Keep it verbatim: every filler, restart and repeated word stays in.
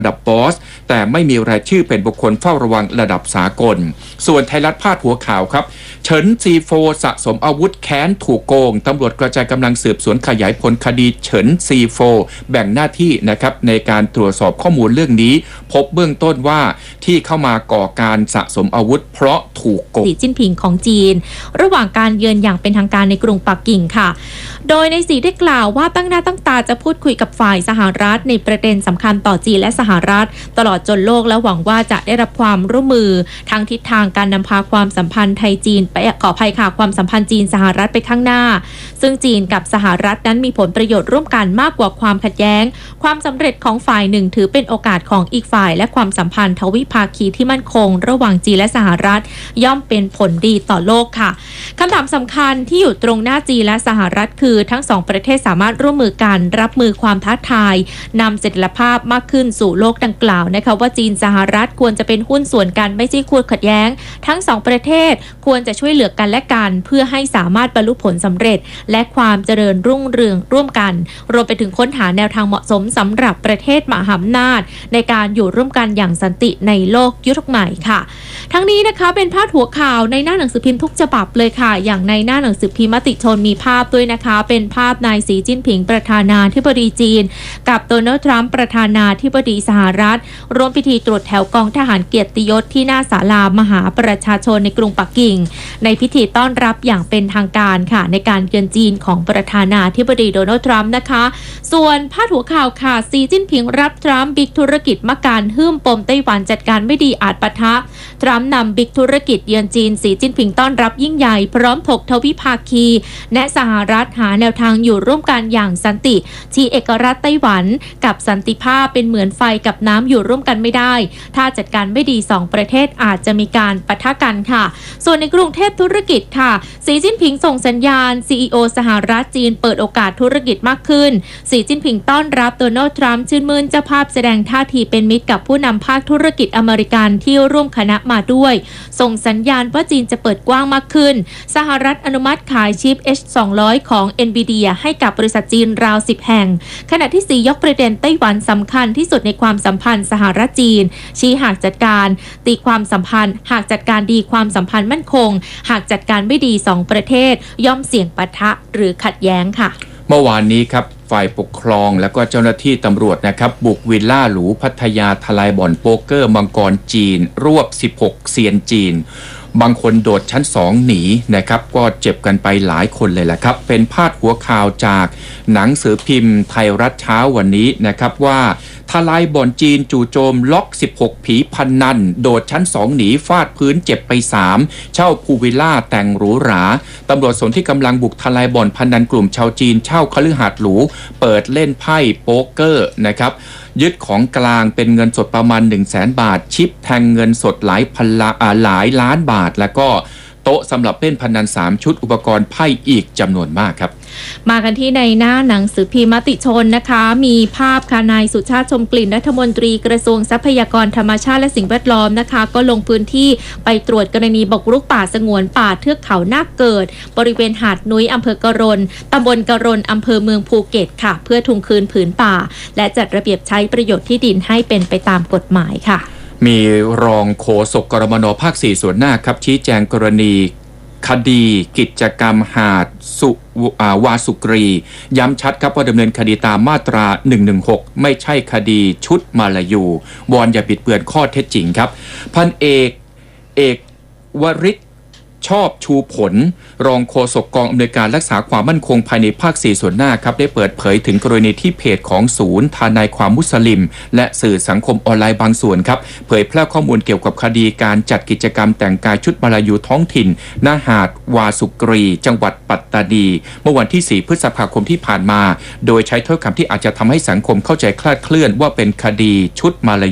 ระดับบอสแต่ไม่มีรายชื่อเป็นบุคคลเฝ้าระวังระดับสากลส่วนไทยรัฐพาดหัวข่าวครับเฉินซีโฟสะสมอาวุธแค้นถูกโกงตำรวจกระจายกำลังสืบสวนขยายผลคดีเฉินซีโฟแบ่งหน้าที่นะครับในการตรวจสอบข้อมูลเรื่องนี้พบเบื้องต้นว่าที่เข้ามาก่อการสะสมอาวุธเพราะถูกโกงสีจิ้นผิงของจีนระหว่างการเยือนอย่างเป็นทางการในกรุงปักกิ่งค่ะโดยในสีได้กล่าวว่าตั้งหน้าตั้งตาจะพูดคุยกับฝ่ายสหรัฐในประเด็นสำคัญต่อจีนและสหรัฐตลอดจนโลกและหวังว่าจะได้รับความร่วมมือทางทิศทางการนำพาความสัมพันธ์ไทยจีนไปขออภัยค่ะความสัมพันธ์จีนสหรัฐไปข้างหน้าซึ่งจีนกับสหรัฐนั้นมีผลประโยชน์ร่วมกันมากกว่าความขัดแย้งความสำเร็จของฝ่ายหนึ่งถือเป็นโอกาสของอีกฝ่ายและความสัมพันธ์ทวิภาคีที่มั่นคงระหว่างจีนและสหรัฐย่อมเป็นผลดีต่อโลกค่ะคำถามสำคัญที่อยู่ตรงหน้าจีนและสหรัฐคือทั้งสองประเทศสามารถร่วมมือกันรับมือความท้าทายนำเสถียรภาพมากขึ้นสู่โลกดังกล่าวนะคะว่าจีนสหรัฐควรจะเป็นหุ้นส่วนกันไม่ใช่คู่ขัดแย้งทั้งสองประเทศควรจะช่วยเหลือกันและกันเพื่อให้สามารถบรรลุผลสำเร็จและความเจริญรุ่งเรืองร่วมกันรวมไปถึงค้นหาแนวทางเหมาะสมสำหรับประเทศมหาอำนาจในการอยู่ร่วมกันอย่างสันติในโลกยุคใหม่ค่ะทั้งนี้นะคะเป็นพาดหัวข่าวในหน้าหนังสือพิมพ์ทุกฉบับเลยค่ะอย่างในหน้าหนังสือพิมพ์มติชนมีภาพด้วยนะคะเป็นภาพนายสีจิ้นผิงประธานาธิบดีจีนกับโดนัลด์ทรัมป์ประธานาธิบดีสหรัฐร่วมพิธีตรวจแถวกองทหารเกียรติยศที่หน้าศาลามหาประชาชนในกรุงปักกิ่งในพิธีต้อนรับอย่างเป็นทางการค่ะในการเยือนจีนของประธานาธิบดีโดนัลด์ทรัมป์นะคะส่วนพาดหัวข่าวค่ะสีจิ้นผิงรับทรัมป์บิ๊กธุรกิจมะการหื้มปมไต้หวันจัดการไม่ดีอาจปะทะทรัมป์นำบิ๊กธุรกิจเยือนจีนสีจิ้นผิงต้อนรับยิ่งใหญ่พร้อมถกทวิภาคีแนะสหรัฐหาแนวทางอยู่ร่วมกันอย่างสันติชี้เอกราชไต้หวันกับสันติภาพเป็นเหมือนไฟกับน้ำอยู่ร่วมกันไม่ได้ถ้าจัดการไม่ดีสองประเทศอาจจะมีการปะทะกันค่ะส่วนในกรุงเทพธุรกิจค่ะสีจิ้นผิงส่งสัญญาณ ซี อี โอ สหรัฐจีนเปิดโอกาสธุรกิจมากขึ้นสีจิ้นผิงต้อนรับโดนัลด์ทรัมป์ชื่นมื่นเจ้าภาพแสดงท่าทีเป็นมิตรกับผู้นำภาคธุรกิจอเมริกันที่ร่วมคณะมาด้วยส่งสัญญาณว่าจีนจะเปิดกว้างมากขึ้นสหรัฐอนุมัติขายชิป เอช สองร้อย ของ เอ็น วี ดี เอ ให้กับบริษัทจีนราวสิบแห่งขณะที่สียกประเด็นไต้หวันสำคัญที่สุดในความสัมพันธ์สหรัฐจีนชี้หากจัดการตีความสัมพันธ์หากจัดการดีความสัมพันธ์มั่นคงหากจัดการไม่ดีสองประเทศย่อมเสี่ยงปะทะหรือขัดแย้งค่ะเมื่อวานนี้ครับฝ่ายปกครองและก็เจ้าหน้าที่ตำรวจนะครับบุกวิลล่าหรูพัทยาทลายบ่อนโป๊กเกอร์มังกรจีนรวบสิบหกเซียนจีนบางคนโดดชั้นสองหนีนะครับก็เจ็บกันไปหลายคนเลยแหละครับเป็นพาดหัวข่าวจากหนังสือพิมพ์ไทยรัฐเช้าวันนี้นะครับว่าทลายบ่อนจีนจู่โจมล็อกสิบหกผีพนันโดดชั้นสองหนีฟาดพื้นเจ็บไปสามเช่าพูวิลล่าแต่งหรูหราตำรวจสนที่กำลังบุกทลายบ่อนพนันกลุ่มชาวจีนเช่าคฤหาสน์หรูเปิดเล่นไพ่โป๊กเกอร์นะครับยึดของกลางเป็นเงินสดประมาณ หนึ่งแสน บาทชิปแทงเงินสดหลายพันละหลายล้านบาทแล้วก็โต๊ะสำหรับเล่นพนันสามชุดอุปกรณ์ไพ่อีกจำนวนมากครับมากันที่ในหน้าหนังสือพิมพ์มติชนนะคะมีภาพค่ะนายสุชาติชมกลิ่นรัฐมนตรีกระทรวงทรัพยากรธรรมชาติและสิ่งแวดล้อมนะคะก็ลงพื้นที่ไปตรวจกรณีบุกรุกป่าสงวนป่าเทือกเขานาคเกิดบริเวณหาดนุ้ยอำเภอกะรนตำบลกะรนอำเภอเมืองภูเก็ตค่ะเพื่อทวงคืนผืนป่าและจัดระเบียบใช้ประโยชน์ที่ดินให้เป็นไปตามกฎหมายค่ะมีรองโฆษกกรมน.ภาคสี่ส่วนหน้าครับชี้แจงกรณีคดีกิจกรรมหาดสุวาสุกรีย้ำชัดครับว่าดำเนินคดีตามมาตราหนึ่งหนึ่งหกไม่ใช่คดีชุดมาลายูวอนอย่าบิดเบือนข้อเท็จจริงครับพันเอกเอกวริศชอบชูผลรองโฆษกกองอำนวยการรักษาความมั่นคงภายในภาคสี่ส่วนหน้าครับได้เปิดเผยถึงกรณีที่เพจของศูนย์ทนายความมุสลิมและสื่อสังคมออนไลน์บางส่วนครับเผยแพร่ข้อมูลเกี่ยวกับคดีการจัดกิจกรรมแต่งกายชุดมาลายูท้องถิ่นณหาดวาสุกรีจังหวัดปัตตานีเมื่อวันที่สี่พฤษภาคมที่ผ่านมาโดยใช้ถ้อยคำที่อาจจะทำให้สังคมเข้าใจคลาดเคลื่อนว่าเป็นคดีชุดมาลายู